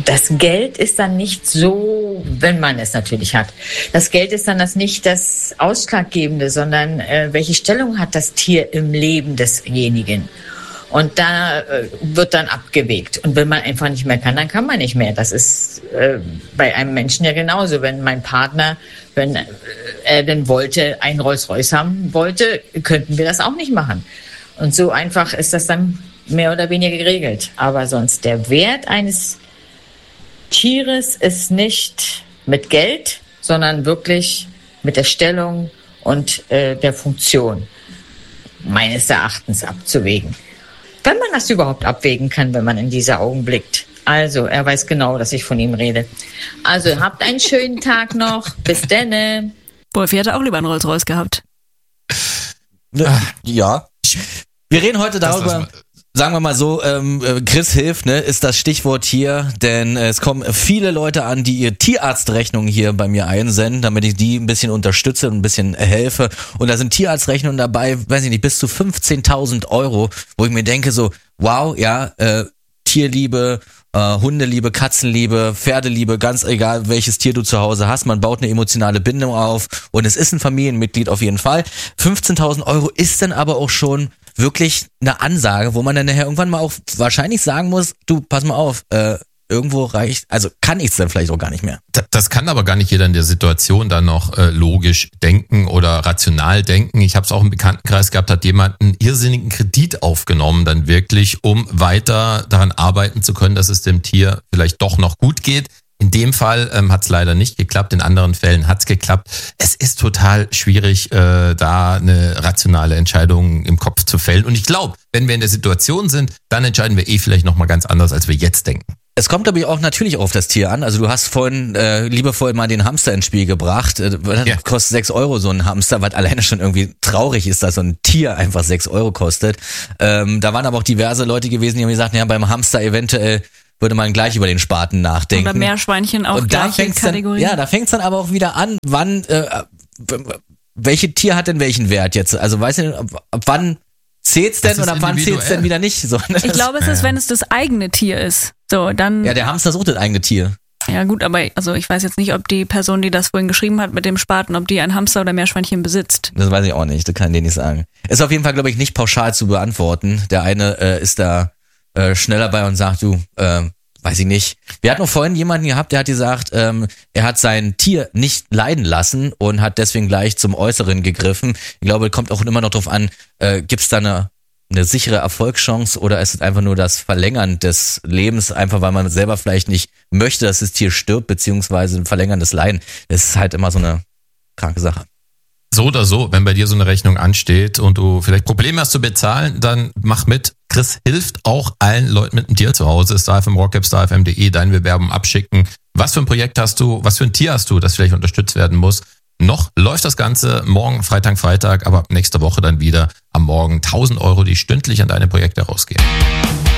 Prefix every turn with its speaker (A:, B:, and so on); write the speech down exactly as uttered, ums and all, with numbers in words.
A: das Geld ist dann nicht so, wenn man es natürlich hat. Das Geld ist dann das nicht das Ausschlaggebende, sondern äh, welche Stellung hat das Tier im Leben desjenigen? Und da äh, wird dann abgewägt. Und wenn man einfach nicht mehr kann, dann kann man nicht mehr. Das ist äh, bei einem Menschen ja genauso. Wenn mein Partner, wenn äh, er denn wollte, einen Rolls-Royce haben wollte, könnten wir das auch nicht machen. Und so einfach ist das dann mehr oder weniger geregelt. Aber sonst der Wert eines Tieres ist nicht mit Geld, sondern wirklich mit der Stellung und äh, der Funktion meines Erachtens abzuwägen. Wenn man das überhaupt abwägen kann, wenn man in diese Augen blickt. Also, er weiß genau, dass ich von ihm rede. Also, habt einen schönen Tag noch. Bis denne.
B: Wolfi hätte auch lieber einen Rolls-Royce gehabt.
C: Ja. Wir reden heute darüber, sagen wir mal so, ähm, Chris hilft, ne, ist das Stichwort hier, denn äh, es kommen viele Leute an, die ihre Tierarztrechnungen hier bei mir einsenden, damit ich die ein bisschen unterstütze und ein bisschen helfe. Und da sind Tierarztrechnungen dabei, weiß ich nicht, bis zu fünfzehntausend Euro, wo ich mir denke so, wow, ja, äh, Tierliebe, äh, Hundeliebe, Katzenliebe, Pferdeliebe, ganz egal, welches Tier du zu Hause hast, man baut eine emotionale Bindung auf und es ist ein Familienmitglied auf jeden Fall. fünfzehntausend Euro ist dann aber auch schon wirklich eine Ansage, wo man dann nachher irgendwann mal auch wahrscheinlich sagen muss, du, pass mal auf, äh, irgendwo reicht, also kann ich es dann vielleicht auch gar nicht mehr.
D: Das kann aber gar nicht jeder in der Situation dann noch äh, logisch denken oder rational denken. Ich habe es auch im Bekanntenkreis gehabt, hat jemand einen irrsinnigen Kredit aufgenommen, dann wirklich, um weiter daran arbeiten zu können, dass es dem Tier vielleicht doch noch gut geht. In dem Fall ähm, hat es leider nicht geklappt, in anderen Fällen hat es geklappt. Es ist total schwierig, äh, da eine rationale Entscheidung im Kopf zu fällen. Und ich glaube, wenn wir in der Situation sind, dann entscheiden wir eh vielleicht nochmal ganz anders, als wir jetzt denken.
C: Es kommt aber auch natürlich auf das Tier an. Also du hast vorhin äh, liebevoll mal den Hamster ins Spiel gebracht. Äh, das ja. Kostet sechs Euro so ein Hamster, was alleine schon irgendwie traurig ist, dass so ein Tier einfach sechs Euro kostet. Ähm, da waren aber auch diverse Leute gewesen, die haben gesagt, ja, beim Hamster eventuell würde man gleich über den Spaten nachdenken.
B: Oder Meerschweinchen auch
C: und da
B: gleiche Kategorie.
C: Dann, ja, da fängt's dann aber auch wieder an, wann, äh, welche Tier hat denn welchen Wert jetzt? Also weißt du, ab, ab wann zählt's denn und ab wann zählt's denn wieder nicht? So, ne?
B: Ich glaube, es ist, wenn es das eigene Tier ist. So, dann.
C: Ja, der Hamster sucht das eigene Tier.
B: Ja gut, aber also ich weiß jetzt nicht, ob die Person, die das vorhin geschrieben hat mit dem Spaten, ob die ein Hamster oder Meerschweinchen besitzt.
C: Das weiß ich auch nicht, das kann ich dir nicht sagen. Ist auf jeden Fall, glaube ich, nicht pauschal zu beantworten. Der eine äh, ist da äh, schneller bei und sagt, du, äh, weiß ich nicht. Wir hatten noch vorhin jemanden gehabt, der hat gesagt, ähm, er hat sein Tier nicht leiden lassen und hat deswegen gleich zum Äußeren gegriffen. Ich glaube, kommt auch immer noch drauf an, äh, gibt es da eine, eine sichere Erfolgschance oder ist es einfach nur das Verlängern des Lebens, einfach weil man selber vielleicht nicht möchte, dass das Tier stirbt, beziehungsweise ein verlängerndes Leiden. Das ist halt immer so eine kranke Sache.
D: So oder so, wenn bei dir so eine Rechnung ansteht und du vielleicht Probleme hast zu bezahlen, dann mach mit. Chris hilft auch allen Leuten mit einem Tier zu Hause. Star F M Rockcap, star f m punkt de, dein Bewerben abschicken. Was für ein Projekt hast du, was für ein Tier hast du, das vielleicht unterstützt werden muss? Noch läuft das Ganze morgen, Freitag, Freitag, aber nächste Woche dann wieder am Morgen tausend Euro, die stündlich an deine Projekte rausgehen.